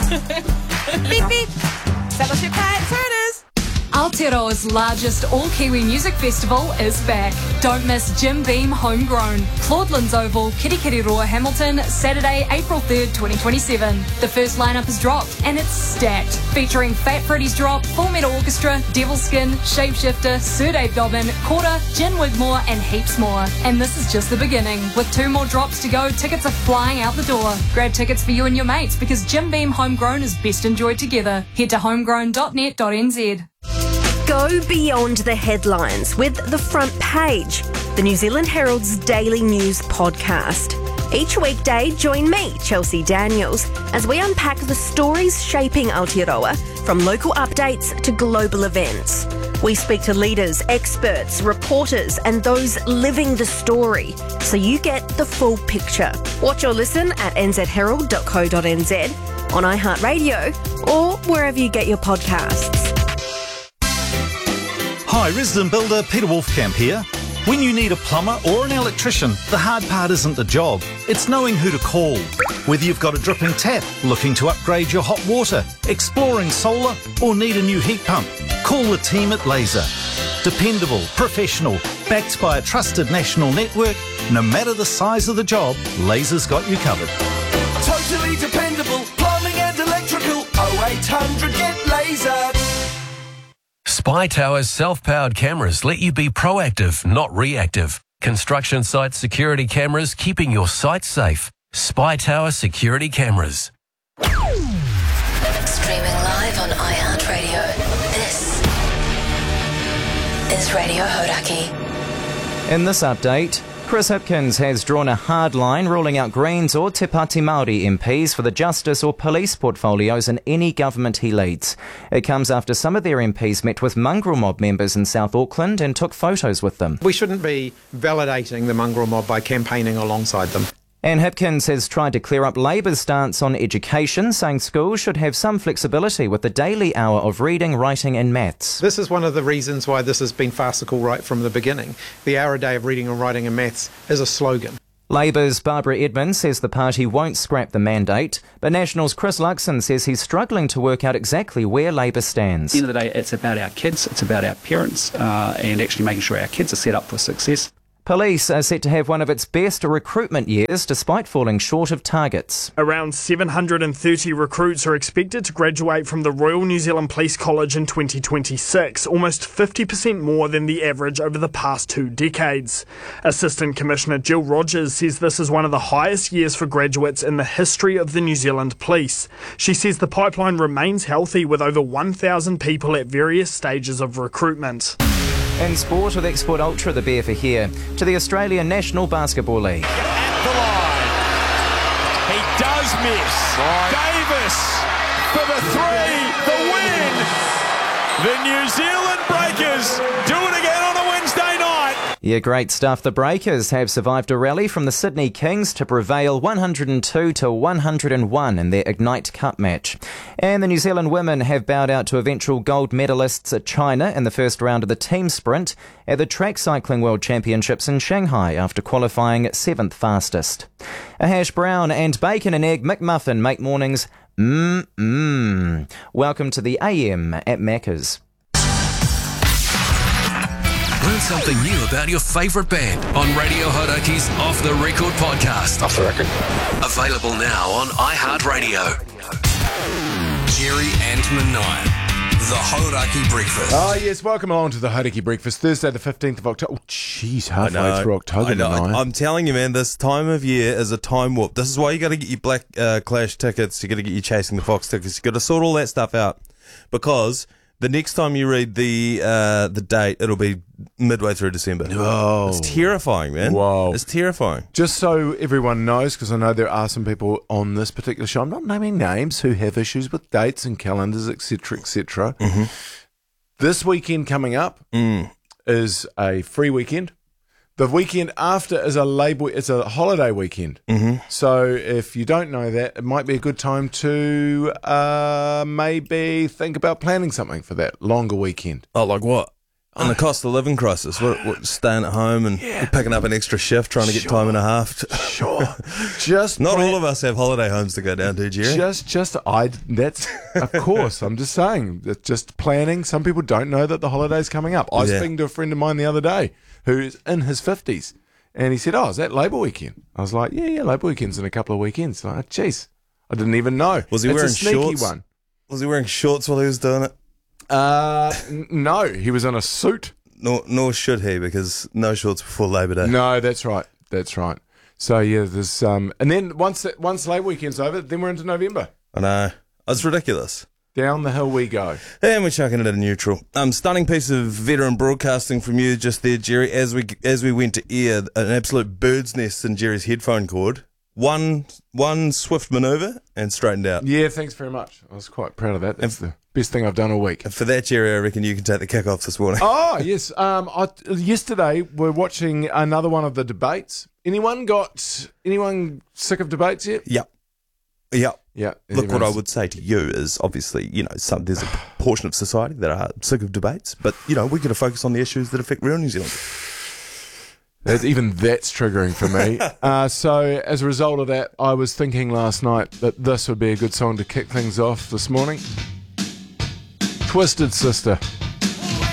Beep, beep. Sell us your car at Turners. Aotearoa's largest all-Kiwi music festival is back. Don't miss Jim Beam Homegrown, Claudelands Oval, Kirikiriroa, Hamilton, Saturday, April 3rd, 2027. The first lineup is dropped and it's stacked, featuring Fat Freddy's Drop, Full Metal Orchestra, Devilskin, Shapeshifter, Sir Dave Dobbin, Quarter, Jen Wigmore and heaps more. And this is just the beginning. With 2 more drops to go, tickets are flying out the door. Grab tickets for you and your mates because Jim Beam Homegrown is best enjoyed together. Head to homegrown.net.nz. Go beyond the headlines with The Front Page, the New Zealand Herald's daily news podcast. Each weekday, join me, Chelsea Daniels, as we unpack the stories shaping Aotearoa, from local updates to global events. We speak to leaders, experts, reporters, and those living the story, so you get the full picture. Watch or listen at nzherald.co.nz, on iHeartRadio, or wherever you get your podcasts. Hi, resident builder Peter Wolfcamp here. When you need a plumber or an electrician, the hard part isn't the job, it's knowing who to call. Whether you've got a dripping tap, looking to upgrade your hot water, exploring solar, or need a new heat pump, call the team at Laser. Dependable, professional, backed by a trusted national network, no matter the size of the job, Laser's got you covered. Totally dependable, plumbing and electrical, 0800 get Laser. Spy Tower's self-powered cameras let you be proactive, not reactive. Construction site security cameras keeping your site safe. Spy Tower security cameras. Streaming live on iHeartRadio. This is Radio Hodaki. In this update, Chris Hipkins has drawn a hard line ruling out Greens or Te Pāti Māori MPs for the justice or police portfolios in any government he leads. It comes after some of their MPs met with mongrel mob members in South Auckland and took photos with them. We shouldn't be validating the mongrel mob by campaigning alongside them. And Hipkins has tried to clear up Labour's stance on education, saying schools should have some flexibility with the daily hour of reading, writing and maths. This is one of the reasons why this has been farcical right from the beginning. The hour a day of reading and writing and maths is a slogan. Labour's Barbara Edmonds says the party won't scrap the mandate, but National's Chris Luxon says he's struggling to work out exactly where Labour stands. At the end of the day, it's about our kids, it's about our parents, and actually making sure our kids are set up for success. Police are set to have one of its best recruitment years despite falling short of targets. Around 730 recruits are expected to graduate from the Royal New Zealand Police College in 2026, almost 50% more than the average over the past 2 decades. Assistant Commissioner Jill Rogers says this is one of the highest years for graduates in the history of the New Zealand Police. She says the pipeline remains healthy with over 1,000 people at various stages of recruitment. In sport, with Export Ultra, the beer for here, to the Australian National Basketball League. At the line. He does miss. Davis for the 3, the win. The New Zealand Breakers do it again on a Wednesday night. Yeah, great stuff. The Breakers have survived a rally from the Sydney Kings to prevail 102-101 in their Ignite Cup match. And the New Zealand women have bowed out to eventual gold medalists at China in the first round of the team sprint at the Track Cycling World Championships in Shanghai after qualifying 7th fastest. A hash brown and bacon and egg McMuffin make mornings Welcome to the AM at Macca's. Learn something new about your favourite band on Radio Hodaki's Off the Record podcast. Off the record. Available now on iHeartRadio. Jerry and Manai. The Hodaki Breakfast. Oh, yes. Welcome along to the Hodaki Breakfast. Thursday, the 15th of October. Oh, jeez, halfway through October. I'm telling you, man, this time of year is a time warp. This is why you got to get your Black Clash tickets. You got to get your Chasing the Fox tickets. You got to sort all that stuff out, because the next time you read the date, it'll be midway through December. Oh. It's terrifying, man. Wow. It's terrifying. Just so everyone knows, because I know there are some people on this particular show, I'm not naming names, who have issues with dates and calendars, etc., etc. Mm-hmm. This weekend coming up is a free weekend. The weekend after is it's a holiday weekend. Mm-hmm. So if you don't know that, it might be a good time to maybe think about planning something for that longer weekend. Oh, like what? And the cost of living crisis, what staying at home and picking up an extra shift, trying to get time and a half. Not all of us have holiday homes to go down to, Jerry. That's of course. I'm just saying, it's just planning. Some people don't know that the holiday's coming up. I was speaking to a friend of mine the other day who's in his 50s, and he said, "Oh, is that Labour weekend?" I was like, "Yeah, Labour weekend's in a couple of weekends." Like, jeez, I didn't even know. Was he it's wearing a sneaky shorts? One. Was he wearing shorts while he was doing it? No, he was in a suit. Nor should he, because no shorts before Labour Day. No, that's right. So yeah, there's and then once Labour weekend's over, then we're into November. I know. It's ridiculous. Down the hill we go. And we're chucking it at a neutral. Stunning piece of veteran broadcasting from you just there, Jerry. As we went to air, an absolute bird's nest in Jerry's headphone cord. One swift manoeuvre and straightened out. Yeah, thanks very much. I was quite proud of that. That's the best thing I've done all week. And for that, Jerry, I reckon you can take the kick-off this morning. Oh, yes. Yesterday, we're watching another one of the debates. Anyone sick of debates yet? Yep. Yeah. Look, what I would say to you is, obviously, there's a portion of society that are sick of debates, but, we're going to focus on the issues that affect real New Zealand. Even that's triggering for me. So as a result of that, I was thinking last night that this would be a good song to kick things off this morning. Twisted Sister.